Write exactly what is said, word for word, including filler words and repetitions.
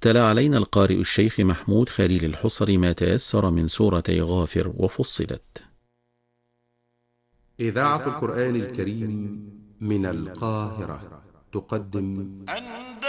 تلا علينا القارئ الشيخ محمود خليل الحصري ما تيسر من سورة غافر وفصلت. إذاعة القرآن الكريم من القاهرة تقدم